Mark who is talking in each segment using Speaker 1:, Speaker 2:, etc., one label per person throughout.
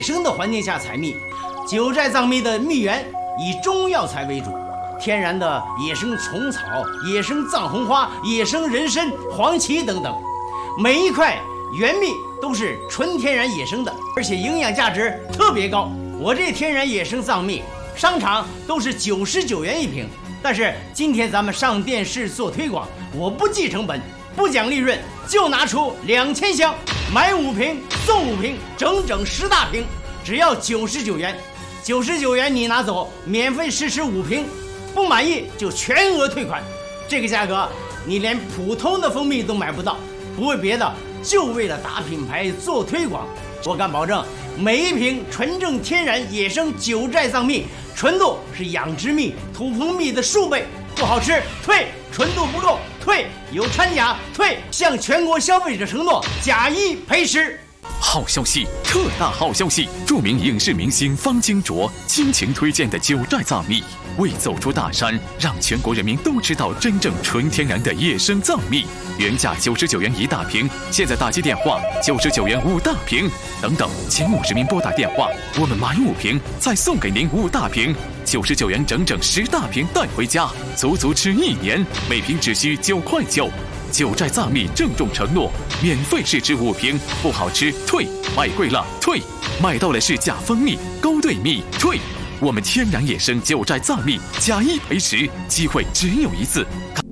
Speaker 1: 生的环境下采蜜。九寨藏蜜的蜜源以中药材为主，天然的野生虫草、野生藏红花、野生人参、黄芪等等，每一块原蜜都是纯天然野生的，而且营养价值特别高。我这天然野生藏蜜，商场都是99元一瓶，但是今天咱们上电视做推广，我不计成本，不讲利润，就拿出2000箱，买5瓶送5瓶，整整10大瓶，只要99元。99元你拿走，免费试吃5瓶，不满意就全额退款。这个价格你连普通的蜂蜜都买不到，不为别的，就为了打品牌做推广。我敢保证，每一瓶纯正天然野生九寨藏蜜，纯度是养殖蜜、土蜂蜜的数倍。不好吃退，纯度不够退，有掺假退，向全国消费者承诺假1赔10。
Speaker 2: 好消息，特大好消息！著名影视明星方金卓倾情推荐的九寨藏蜜，为走出大山，让全国人民都知道真正纯天然的野生藏蜜。原价99元1大瓶，现在打击电话99元5大瓶。等等，前50名拨打电话，我们买5瓶，再送给您5大瓶，99元整整10大瓶带回家，足足吃1年，每瓶只需9块9。九寨藏蜜郑重承诺，免费试吃5瓶，不好吃退，买贵了退，买到了是假蜂蜜、勾兑蜜退。我们天然野生九寨藏蜜假1赔10，机会只有一次。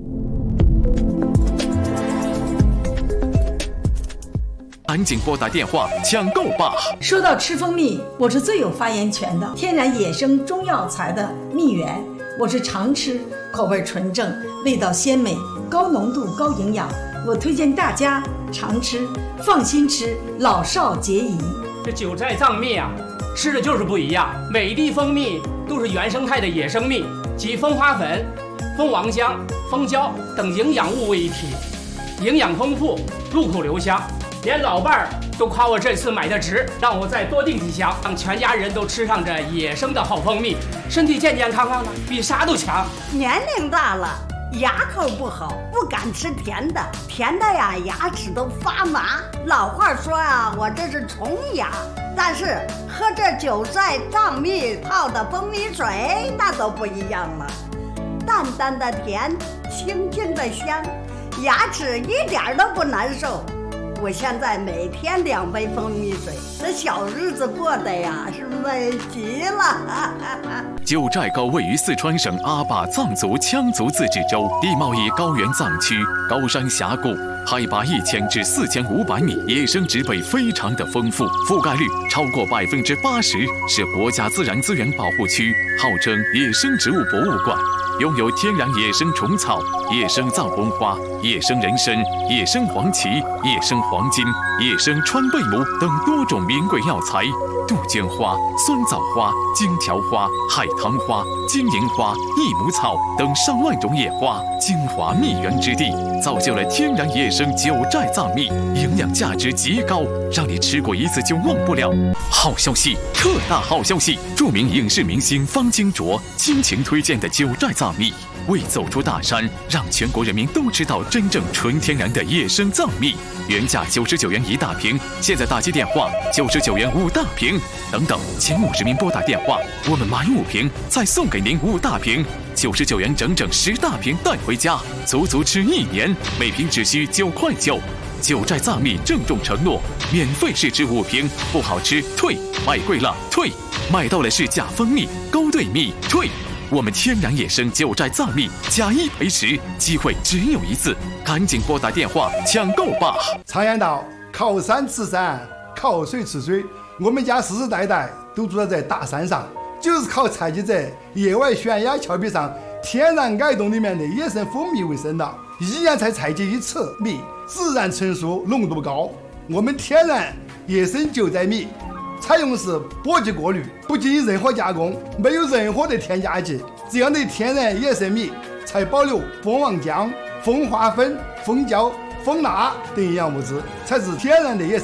Speaker 2: 赶紧拨打电话抢购吧！
Speaker 3: 说到吃蜂蜜，我是最有发言权的。天然野生中药材的蜜源，我是常吃，口味纯正，味道鲜美，高浓度高营养。我推荐大家常吃，放心吃，老少皆宜。
Speaker 4: 这九寨藏蜜啊，吃的就是不一样。每一滴蜂蜜都是原生态的野生蜜，集蜂花粉、蜂王浆、蜂胶等营养物为一体，营养丰富，入口留香。连老伴儿都夸我这次买的值，让我再多订几箱，让全家人都吃上这野生的好蜂蜜，身体健健康康的，比啥都强。
Speaker 5: 年龄大了，牙口不好，不敢吃甜的，甜的呀，牙齿都发麻。老话说啊，我这是虫牙，但是喝这九寨藏蜜泡的蜂蜜水，那都不一样了，淡淡的甜，清清的香，牙齿一点都不难受。我现在每天2杯蜂蜜水，这小日子过得呀是美极了。
Speaker 2: 九寨沟位于四川省阿坝藏族羌族自治州，地貌以高原藏区，高山峡谷，海拔1000至4500米，野生植被非常的丰富，覆盖率超过80%，是国家自然资源保护区，号称野生植物博物馆。拥有天然野生虫草、野生藏红花、野生人参、野生黄芪、野生黄金、野生川贝母等多种名贵药材，杜鹃花、酸枣花、荆条花、海棠花、金银花、益母草等上万种野花，精华蜜源之地，造就了天然野生九寨藏蜜，营养价值极高，让你吃过一次就忘不了。好消息，特大好消息！著名影视明星方金卓倾情推荐的九寨藏蜜，为走出大山，让全国人民都知道真正纯天然的野生藏蜜。原价99元1大瓶，现在打击电话99元5大瓶。等等，前50名拨打电话，我们买5瓶，再送给您5大瓶，99元整整10大瓶带回家，足足吃1年，每瓶只需9块9。九寨藏蜜郑重承诺，免费试吃5瓶，不好吃退，买贵了退，买到了是假蜂蜜、勾兑蜜退。我们天然野生九寨藏蜜假1赔10，机会只有一次，赶紧拨打电话抢购吧！
Speaker 6: 常言道，靠山吃山，靠水吃水。我们家世世代代都住在大山上，就是靠采集在野外悬崖峭壁上天然矮洞里面的野生蜂蜜为生的。1年才采集1次蜜，自然成熟，浓度高。我们天然野生九寨蜜采用是播级过滤，不经任何加工，没有任何的添加剂，这样的天然野生蜜才保留蜂王浆、蜂花粉、蜂胶、蜂蜡等营养物质，才是天然的野生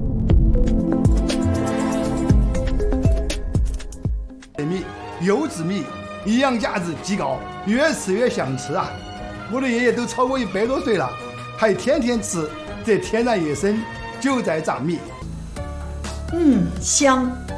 Speaker 6: 蜜。优质蜜营养价值极高，越吃越想吃啊！我的爷爷都超过100多岁了，还天天吃这天然野生九寨藏蜜。
Speaker 3: 香。